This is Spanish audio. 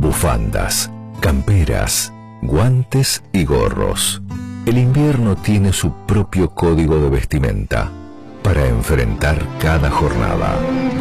bufandas, camperas, guantes y gorros. El invierno tiene su propio código de vestimenta para enfrentar cada jornada.